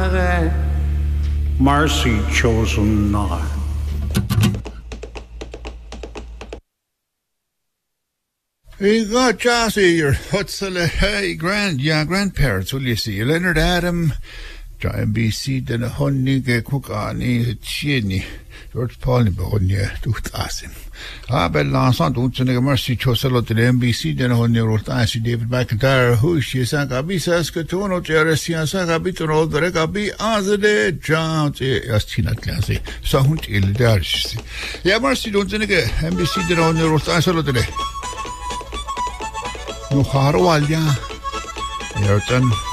nare Marcy chosen nare. You got Jossie, your hutsele, hey, grandparents, will you see? Leonard Adam, John B.C. den Honige Kukani, Chini, George Paul, Behonia, Duthassim. Bel l'ensemble, Unzene Mercy Choselo to the NBC, den Honio, David McIntyre, who she sang Abisas, Catuno, Jeresian, Sagabito, the Regabi, Azade, John, Astina Clancy, Sahunt il Darsi. Yeah, Mercy, Unzene, NBC, den Honio, Taselo today. No Harwalya, Ayrton.